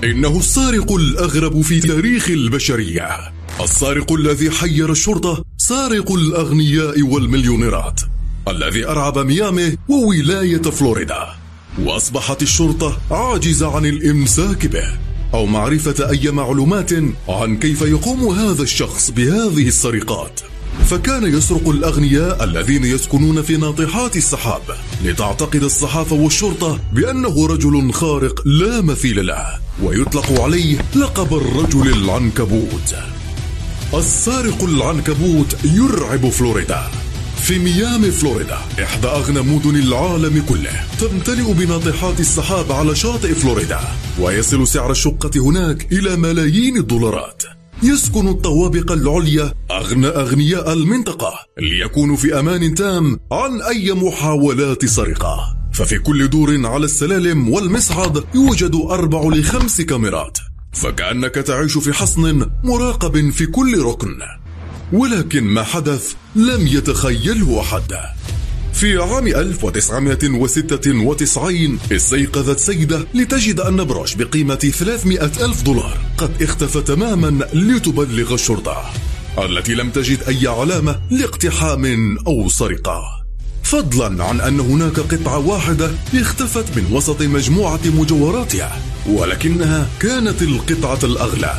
إنه السارق الأغرب في تاريخ البشرية، السارق الذي حير الشرطة، سارق الأغنياء والمليونيرات، الذي أرعب ميامي وولاية فلوريدا، وأصبحت الشرطة عاجزة عن الإمساك به أو معرفة أي معلومات عن كيف يقوم هذا الشخص بهذه السرقات. فكان يسرق الأغنياء الذين يسكنون في ناطحات السحاب، لتعتقد الصحافة والشرطة بأنه رجل خارق لا مثيل له، ويطلق عليه لقب الرجل العنكبوت. السارق العنكبوت يرعب فلوريدا. في ميامي فلوريدا، إحدى أغنى مدن العالم كله، تمتلئ بناطحات السحاب على شاطئ فلوريدا، ويصل سعر الشقة هناك إلى ملايين الدولارات. يسكن الطوابق العليا أغنى أغنياء المنطقة ليكونوا في أمان تام عن أي محاولات سرقة. ففي كل دور على السلالم والمصعد يوجد 4 ل 5 كاميرات، فكأنك تعيش في حصن مراقب في كل ركن. ولكن ما حدث لم يتخيله أحد. في عام 1996 استيقظت سيدة لتجد أن بروش بقيمة 300,000 دولار قد اختفى تماما، لتبلغ الشرطة التي لم تجد أي علامة لاقتحام أو سرقة، فضلا عن أن هناك قطعة واحدة اختفت من وسط مجموعة مجوهراتها، ولكنها كانت القطعة الأغلى.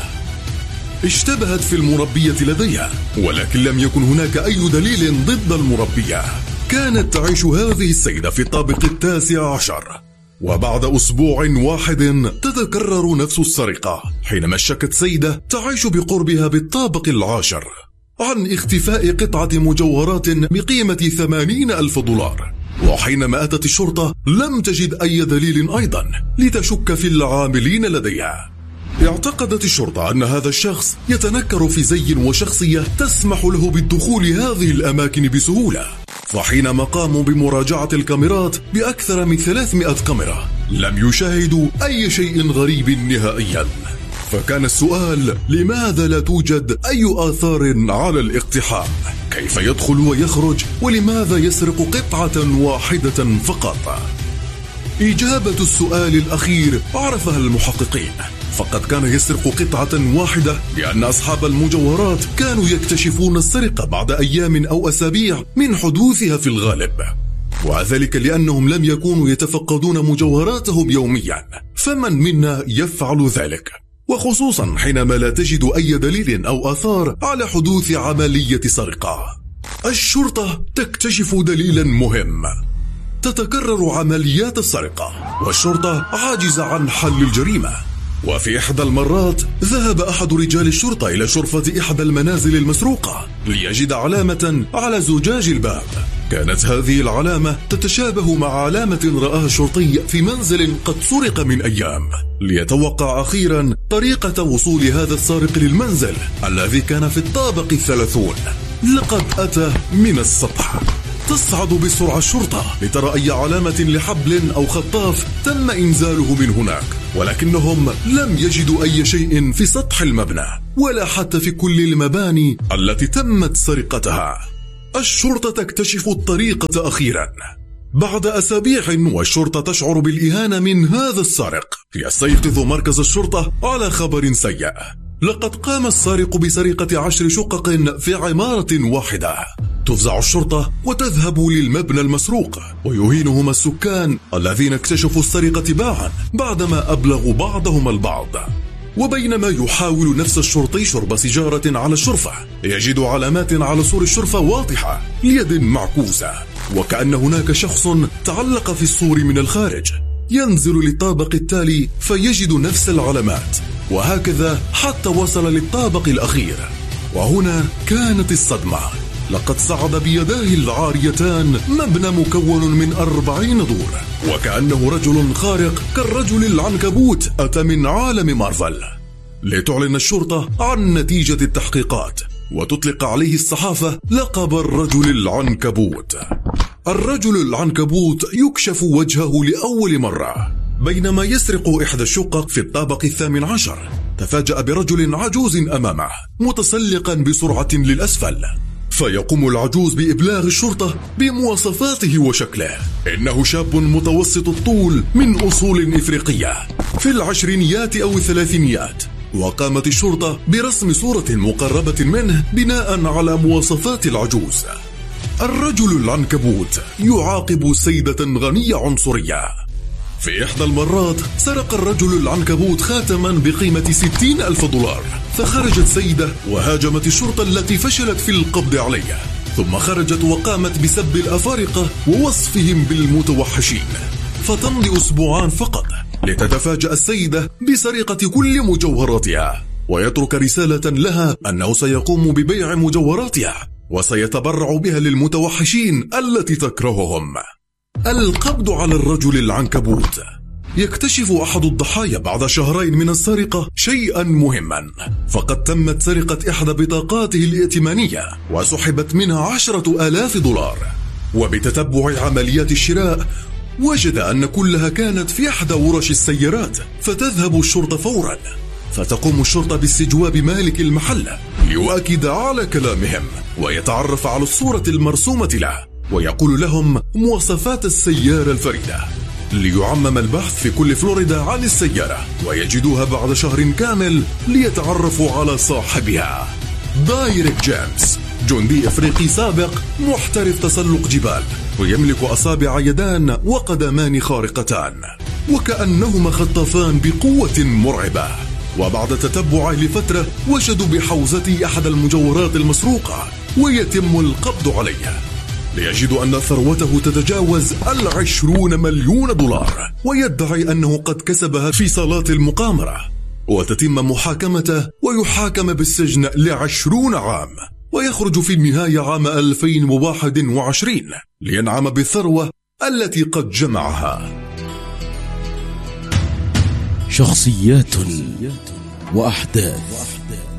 اشتبهت في المربية لديها، ولكن لم يكن هناك أي دليل ضد المربية. كانت تعيش هذه السيدة في الطابق 19، وبعد أسبوع واحد تتكرر نفس السرقة، حينما شكت سيدة تعيش بقربها بالطابق 10 عن اختفاء قطعة مجوهرات بقيمة 80,000 دولار. وحينما أتت الشرطة لم تجد أي دليل أيضا لتشك في العاملين لديها. اعتقدت الشرطة أن هذا الشخص يتنكر في زي وشخصية تسمح له بالدخول هذه الأماكن بسهولة. فحينما قاموا بمراجعة الكاميرات بأكثر من 300 كاميرا لم يشاهدوا أي شيء غريب نهائيا. فكان السؤال: لماذا لا توجد أي آثار على الاقتحام؟ كيف يدخل ويخرج؟ ولماذا يسرق قطعة واحدة فقط؟ إجابة السؤال الأخير عرفها المحققين، فقد كان يسرق قطعة واحدة لأن أصحاب المجوهرات كانوا يكتشفون السرقة بعد أيام أو أسابيع من حدوثها في الغالب، وذلك لأنهم لم يكونوا يتفقدون مجوهراتهم يوميا. فمن منا يفعل ذلك؟ وخصوصا حينما لا تجد أي دليل أو آثار على حدوث عملية سرقة. الشرطة تكتشف دليلا مهم: تتكرر عمليات السرقة والشرطة عاجزة عن حل الجريمة. وفي إحدى المرات ذهب أحد رجال الشرطة إلى شرفة إحدى المنازل المسروقة ليجد علامة على زجاج الباب. كانت هذه العلامة تتشابه مع علامة رآها الشرطي في منزل قد سرق من أيام، ليتوقع أخيرا طريقة وصول هذا السارق للمنزل الذي كان في الطابق 30. لقد أتى من السطح. تصعد بسرعة الشرطة لترى أي علامة لحبل أو خطاف تم إنزاله من هناك، ولكنهم لم يجدوا أي شيء في سطح المبنى ولا حتى في كل المباني التي تمت سرقتها. الشرطة تكتشف الطريقة أخيرا. بعد أسابيع والشرطة تشعر بالإهانة من هذا السارق، يستيقظ مركز الشرطة على خبر سيء: لقد قام السارق بسرقة 10 شقق في عمارة واحدة. تفزع الشرطة وتذهب للمبنى المسروق، ويهينهم السكان الذين اكتشفوا السرقة تباعا بعدما أبلغوا بعضهم البعض. وبينما يحاول نفس الشرطي شرب سيجارة على الشرفة، يجد علامات على سور الشرفة واضحة ليد معكوسة، وكأن هناك شخص تعلق في السور من الخارج. ينزل للطابق التالي فيجد نفس العلامات، وهكذا حتى وصل للطابق الأخير. وهنا كانت الصدمة. لقد صعد بيداه العاريتان مبنى مكون من 40 دور، وكأنه رجل خارق كالرجل العنكبوت أتى من عالم مارفل. لتعلن الشرطة عن نتيجة التحقيقات وتطلق عليه الصحافة لقب الرجل العنكبوت. الرجل العنكبوت يكشف وجهه لأول مرة بينما يسرق إحدى الشقق في الطابق 18. تفاجأ برجل عجوز أمامه متسلقا بسرعة للأسفل، فيقوم العجوز بإبلاغ الشرطة بمواصفاته وشكله. إنه شاب متوسط الطول من أصول إفريقية، في العشرينيات أو الثلاثينيات، وقامت الشرطة برسم صورة مقربة منه بناء على مواصفات العجوز. الرجل العنكبوت يعاقب سيدة غنية عنصرية. في إحدى المرات سرق الرجل العنكبوت خاتما بقيمة 60,000 دولار، فخرجت سيدة وهاجمت الشرطة التي فشلت في القبض عليه، ثم خرجت وقامت بسب الأفارقة ووصفهم بالمتوحشين، فتمضي أسبوعان فقط لتتفاجأ السيدة بسرقة كل مجوهراتها، ويترك رسالة لها أنه سيقوم ببيع مجوهراتها وسيتبرع بها للمتوحشين التي تكرههم. القبض على الرجل العنكبوت. يكتشف أحد الضحايا بعد شهرين من السرقة شيئا مهما، فقد تمت سرقة إحدى بطاقاته الائتمانية وسحبت منها 10,000 دولار. وبتتبع عمليات الشراء وجد أن كلها كانت في إحدى ورش السيارات، فتذهب الشرطة فورا، فتقوم الشرطة باستجواب مالك المحل ليؤكد على كلامهم ويتعرف على الصورة المرسومة له، ويقول لهم مواصفات السيارة الفريدة، ليعمم البحث في كل فلوريدا عن السيارة ويجدوها بعد شهر كامل ليتعرفوا على صاحبها. دايريك جيمس جندي أفريقي سابق محترف تسلق جبال، ويملك أصابع يدان وقدمان خارقتان وكأنهما خطافان بقوة مرعبة. وبعد تتبعه لفترة وجدوا بحوزته أحد المجوهرات المسروقة ويتم القبض عليه، ليجدوا أن ثروته تتجاوز 20 مليون دولار، ويدعي أنه قد كسبها في صالات المقامرة، وتتم محاكمته ويحاكم بالسجن ل20 عام، ويخرج في النهاية عام 2021 لينعم بالثروة التي قد جمعها. شخصيات وأحداث